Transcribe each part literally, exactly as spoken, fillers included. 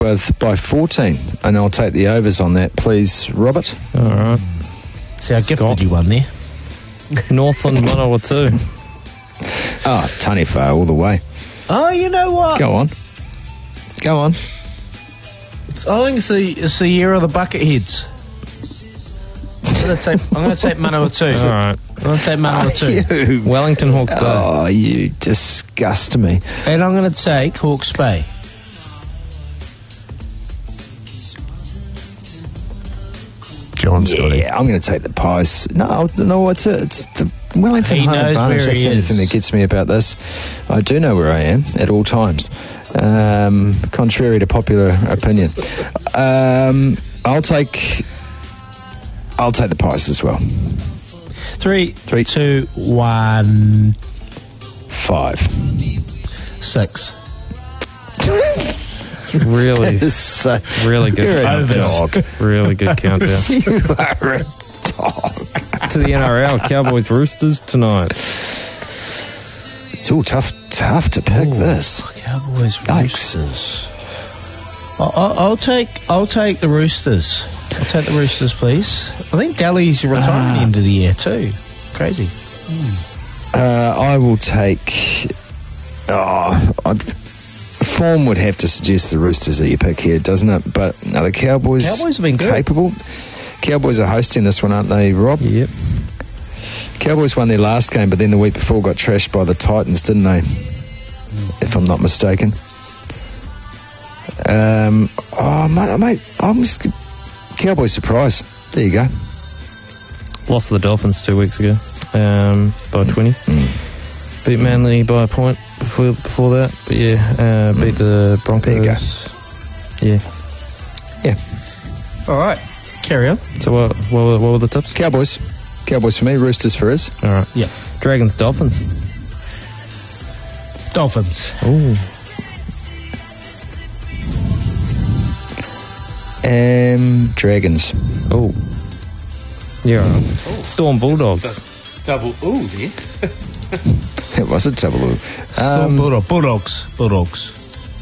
with by fourteen, and I'll take the overs on that, please, Robert. All right. See how Scott. gifted you won there. Northland Manawatu. Ah, Taniwha all the way. Oh, you know what? Go on. Go on. It's, I think it's the, it's the year of the bucket heads. I'm going to take, I'm going to take Manawatu. All right. I'm going to take Manawatu. You. Wellington Hawke's Bay. Oh, you disgust me. And I'm going to take Hawke's Bay. Go on, Scotty. Yeah, I'm going to take the Pies. No, no, it's a, it's the Wellington He home knows advantage. where That's he the only is. thing that gets me about this. I do know where I am at all times, um, contrary to popular opinion. Um, I'll take. I'll take the Pies as well. Three, Three. two, one, Five. six. Really, That is so, really good You're a countdown. dog. Really good countdown. You are a dog. To the N R L, Cowboys Roosters tonight. It's all tough, tough to pick this. Cowboys, Thanks. Roosters. I'll, I'll, I'll take, I'll take the Roosters. I'll take the Roosters, please. I think Daly's retiring at the end of the year too. Crazy. Uh, I will take. Oh, I'd, form would have to suggest the Roosters that you pick here, doesn't it? But no, the Cowboys. Cowboys have been good. Capable. Cowboys are hosting this one, aren't they, Rob? Yep. Cowboys won their last game, but then the week before got trashed by the Titans, didn't they? If I'm not mistaken. Um. Oh, mate, mate I'm just. Cowboys surprise. There you go. Lost to the Dolphins two weeks ago um, by twenty. Mm. Beat Manly by a point before before that. But yeah, uh, beat the Broncos. There you go. Yeah. Yeah. All right, carry on. So what, what, were, what were the tips? Cowboys. Cowboys for me, Roosters for us. All right. Yeah. Dragons Dolphins. Dolphins. Ooh. Um, Dragons. Oh. Yeah. All right. Storm Bulldogs. Double ooh there. It was a double. So Um, Bulldog, Bulldogs. Bulldogs.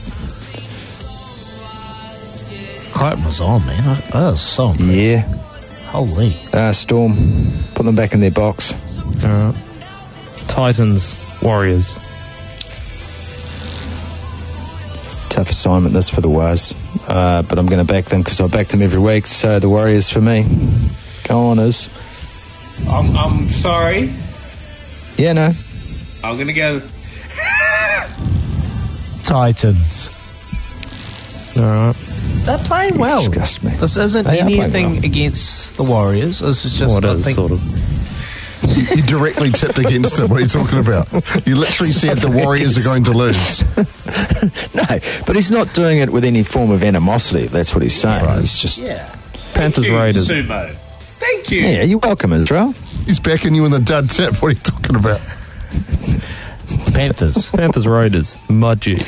Clayton was on, man. I, I was so impressed. yeah. Holy. Uh, Storm. Put them back in their box. All right. Titans Warriors. Tough assignment this for the Wars. Uh, but I'm going to back them because I back them every week. So the Warriors for me. Go on, Iz. I'm, I'm sorry. Yeah, no. I'm gonna go. Titans. All right. They're playing You well. disgust me. This isn't They are playing anything well. against the Warriors. This is just, Well, it I is, think, sort of. You directly tipped against them. What are you talking about? You literally said the Warriors are going to lose. No, but he's not doing it with any form of animosity. That's what he's saying. Right. He's just. yeah. Panthers Thank you, Raiders. Sumo. Thank you. Yeah, you're welcome, Israel. He's backing you in the dud tip. What are you talking about? Panthers. Panthers Raiders. Mudgee.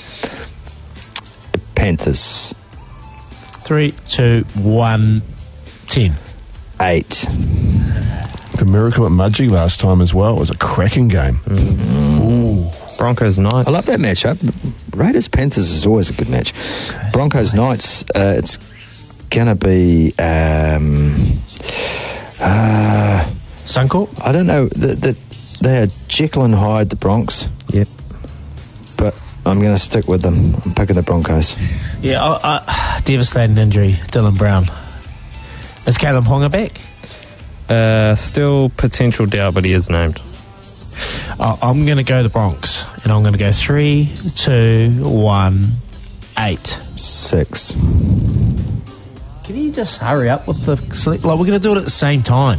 Panthers. Three, two, one, ten. Eight. The miracle at Mudgee last time as well. It was a cracking game. Broncos Knights. I love that matchup. Raiders Panthers is always a good match. Broncos Knights. Uh, it's gonna be. Um, uh, Suncorp? I don't know. The, the, they are Jekyll and Hyde, the Bronx, Yep. but I'm going to stick with them. I'm picking the Broncos. Yeah, I, I, devastating injury, Dylan Brown. Is Caleb Honga back? Uh, still potential doubt, but he is named. Uh, I'm going to go the Bronx, and I'm going to go three, two, one, eight. Six. Can you just hurry up with the select? Like, we're going to do it at the same time.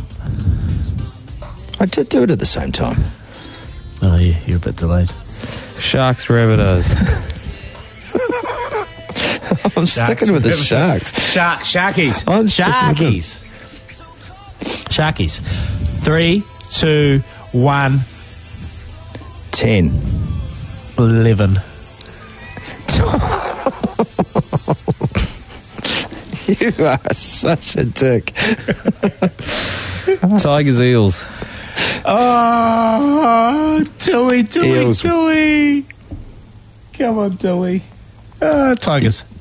I did do it at the same time. Oh, yeah, you're a bit delayed. Sharks Rabbitohs. I'm sticking with the Sharks. Shark, Sharkies. I'm sticking with them. Sharkies. Sharkies. Three, two, one, Ten. eleven. You are such a dick. Tigers Eels. Oh, Dewey, Dewey, Eels. Dewey. Come on, Dewey. Uh, Tigers.